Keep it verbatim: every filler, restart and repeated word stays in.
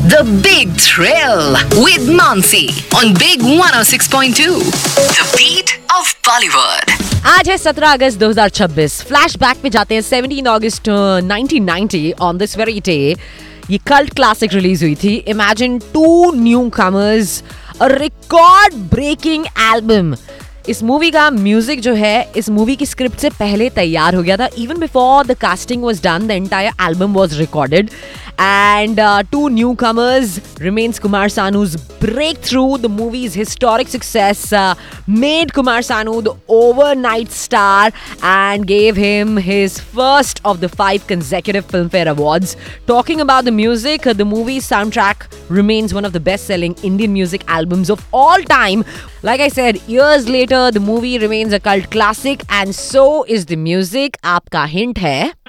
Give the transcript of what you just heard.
The Big Thrill with Mansi on Big one oh six point two. The beat of Bollywood. आज है सत्रह अगस्त दो हज़ार छब्बीस. फ्लैशबैक में जाते हैं seventeen August nineteen ninety. On this very day ये कल्ट क्लासिक रिलीज हुई थी. Imagine to new commerce, a record breaking album. इस मूवी का म्यूजिक जो है इस मूवी की स्क्रिप्ट से पहले तैयार हो गया था. Even before the casting was done, the entire album was recorded. And uh, two newcomers remains Kumar Sanu's breakthrough. The movie's historic success uh, made Kumar Sanu the overnight star and gave him his first of the five consecutive Filmfare Awards. Talking about the music, uh, the movie's soundtrack remains one of the best-selling Indian music albums of all time. Like I said, years later, the movie remains a cult classic and so is the music. आपका hint है